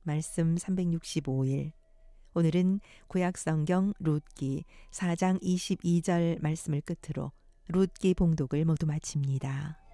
말씀 365일. 오늘은 구약성경 룻기 4장 22절 말씀을 끝으로 룻기 봉독을 모두 마칩니다.